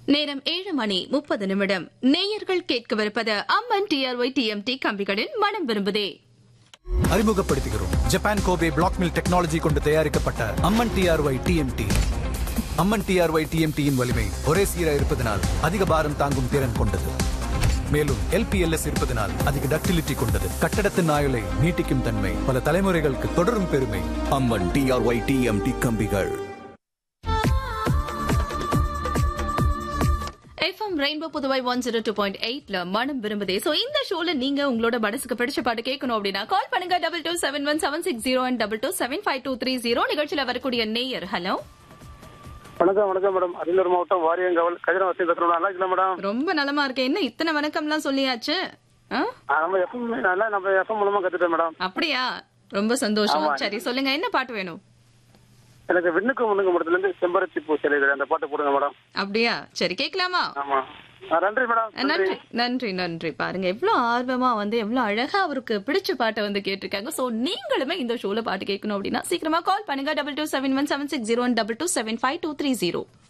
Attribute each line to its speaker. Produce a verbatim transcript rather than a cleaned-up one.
Speaker 1: நேரம் ஏழு மணி முப்பது நிமிடம். நேயர்கள் கேட்கவிருப்பது அம்மன் டிஆர்ஒய் டிஎம்டி கம்பிகளின் மனம் விரும்புதே.
Speaker 2: அறிமுகப்படுத்துகிறோம் Japan Kobe black mill technology கொண்டு தயாரிக்கப்பட்ட அம்மன் டிஆர்ஒய் டிஎம்டி. அம்மன் டிஆர்ஒய் டிஎம்டியின் வலிமை ஒரே சீரா இருப்பதனால் அதிக பாரம் தாங்கும் திறன் கொண்டது. மேலும் எல்பிஎல்எஸ் இருப்பதனால் அதிக டக்டிலிட்டி கொண்டது. கட்டடத்தின் ஆயுளை நீட்டிக்கும் தன்மை பல தலைமுறைகளுக்கு தொடரும் பெருமை.
Speaker 3: அம்மன் டிஆர்ஒய் டிஎம்டி கம்பிகள்.
Speaker 1: FM rainbow Puduvai one zero two point எயிட்ல மனம் விரும்புதே. சோ இந்த ஷோல நீங்க உங்களோட மனசுக்கு பிடிச்ச பாட்டு கேட்கணும் அப்படின்னா கால் பண்ணுங்க double two seven one seven six zero and double two seven five two three zero. நிகழ்ச்சியில வரக்கூடிய நேயர் ஹலோ
Speaker 4: வணக்கம். வணக்கம் மேடம். அரியலூர் மாவட்டம் வாரியங்காவல் கதிரவாசி பேசுறோம். நல்லா இருக்கல மேடம்?
Speaker 1: ரொம்ப நலமா இருக்கேன். என்ன இத்தனை வணக்கம்லாம் சொல்லியாச்சு?
Speaker 4: நம்ம எஃப்எம் நல்லா நம்ம எஃப்எம் மூலமா கத்துட்டேன் மேடம்.
Speaker 1: அப்படியா? ரொம்ப சந்தோஷம். சரி சொல்லுங்க, என்ன பாட்டு வேணும்?
Speaker 4: எனக்கு விண்ணுக்கு முன்னுக்கு மடத்துல இருந்து செம்பருத்தி பூ சிலை அந்த பாட்டு போடுங்க மேடம்.
Speaker 1: அப்படியா? சரி கேட்கலாமா?
Speaker 4: ஆமா. நன்றி மேடம்.
Speaker 1: நன்றி நன்றி நன்றி. பாருங்க எவ்வளவு ஆர்வமா வந்து எவ்வளவு அழகா அவருக்கு பிடிச்ச பாட்டை வந்து கேட்டிருக்காங்க. சோ நீங்களுமே இந்த ஷோல பாட்டு கேட்கணும் அப்படின்னா சீக்கிரமா கால் பண்ணுங்க double two seven one seven six zero double two seven five two three zero.